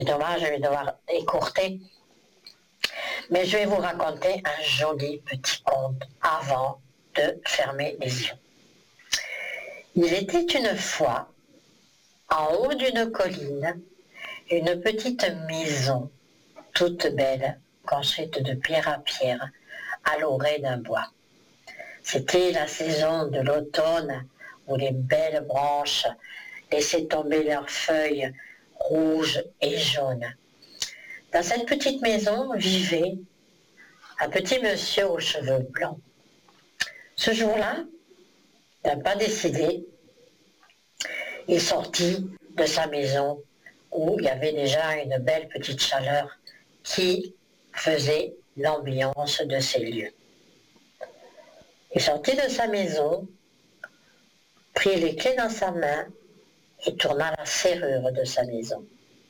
dommage, je vais devoir écourter. Mais je vais vous raconter un joli petit conte avant de fermer les yeux. Il était une fois, en haut d'une colline, une petite maison, toute belle, construite de pierre à pierre, à l'orée d'un bois. C'était la saison de l'automne, où les belles branches laissaient tomber leurs feuilles rouges et jaunes. Dans cette petite maison vivait un petit monsieur aux cheveux blancs. Ce jour-là, d'un pas décidé, il sortit de sa maison où il y avait déjà une belle petite chaleur qui faisait l'ambiance de ces lieux. Il sortit de sa maison, prit les clés dans sa main et tourna la serrure de sa maison.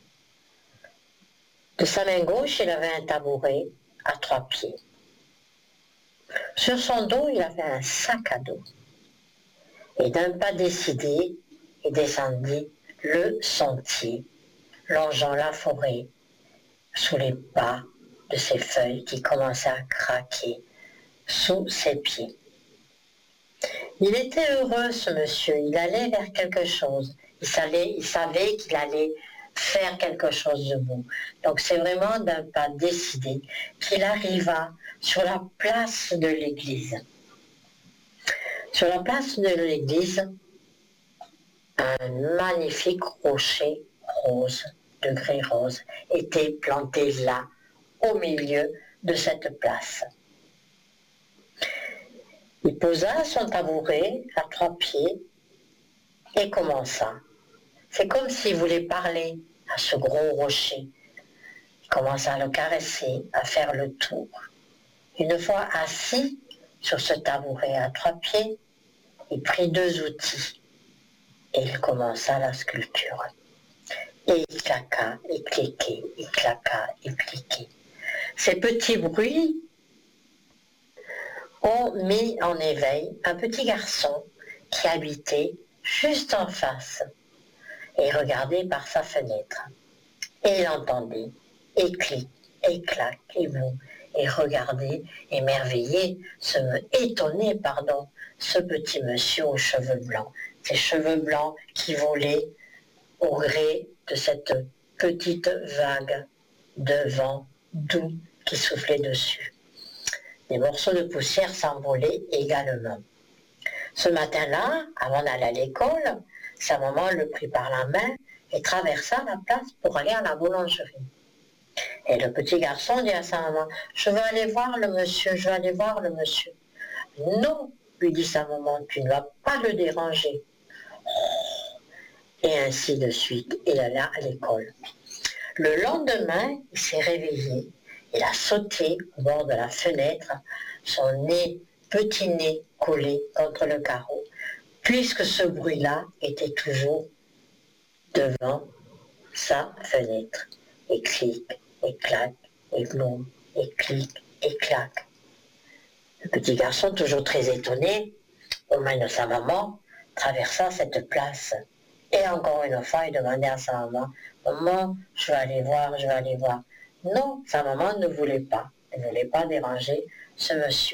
De sa main gauche, il avait un tabouret à 3 pieds. Sur son dos, il avait un sac à dos. Et d'un pas décidé, il descendit le sentier, longeant la forêt, sous les pas de ses feuilles qui commençaient à craquer sous ses pieds. Il était heureux, ce monsieur, il allait vers quelque chose, il savait qu'il allait faire quelque chose de beau. Donc c'est vraiment d'un pas décidé qu'il arriva sur la place de l'église. Sur la place de l'église, un magnifique rocher rose, de grès rose, était planté là, au milieu de cette place. Il posa son tabouret à 3 pieds et commença. C'est comme s'il voulait parler à ce gros rocher. Il commença à le caresser, à faire le tour. Une fois assis sur ce tabouret à 3 pieds, il prit 2 outils et il commença la sculpture. Et il claqua, et cliquait, il claqua, et cliquait. Ces petits bruits ont mis en éveil un petit garçon qui habitait juste en face et regardait par sa fenêtre. Et il entendait, et clic, et clac, et boum, et regardait, émerveillé, étonné, ce petit monsieur aux cheveux blancs, ses cheveux blancs qui volaient au gré de cette petite vague de vent doux qui soufflait dessus. Des morceaux de poussière s'envolaient également. Ce matin-là, avant d'aller à l'école, sa maman le prit par la main et traversa la place pour aller à la boulangerie. Et le petit garçon dit à sa maman, « Je veux aller voir le monsieur, je veux aller voir le monsieur. » « Non, lui dit sa maman, tu ne vas pas le déranger. » Et ainsi de suite, il alla à l'école. Le lendemain, il s'est réveillé, il a sauté au bord de la fenêtre, son petit nez collé contre le carreau, puisque ce bruit-là était toujours devant sa fenêtre. Et clic, et clac, et gloum, et clic, et clac. Le petit garçon, toujours très étonné, aux mains de sa maman, traversa cette place. Et encore une fois, il demandait à sa maman, « Maman, je vais aller voir, je vais aller voir. » Non, sa maman ne voulait pas. Elle ne voulait pas déranger ce monsieur.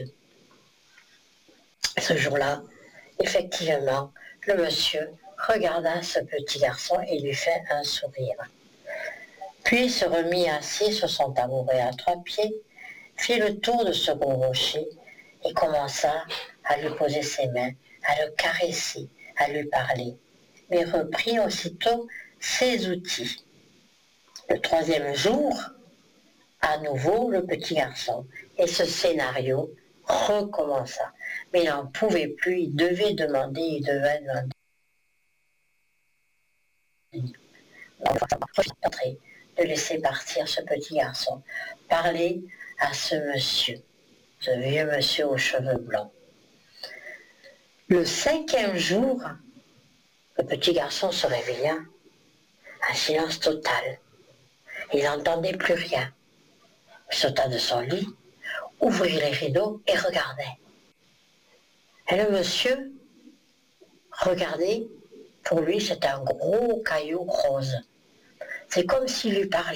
Ce jour-là, effectivement, le monsieur regarda ce petit garçon et lui fit un sourire. Puis se remit assis sur son tabouret à 3 pieds, fit le tour de ce gros rocher et commença à lui poser ses mains, à le caresser, à lui parler, mais reprit aussitôt ses outils. Le 3e jour, à nouveau le petit garçon, et ce scénario recommença. Mais il n'en pouvait plus, il devait demander. De laisser partir ce petit garçon, parler à ce monsieur, ce vieux monsieur aux cheveux blancs. Le 5e jour, le petit garçon se réveilla, un silence total. Il n'entendait plus rien. Il sauta de son lit, ouvrit les rideaux et regardait. Et le monsieur regardait, pour lui c'était un gros caillou rose. C'est comme s'il lui parlait.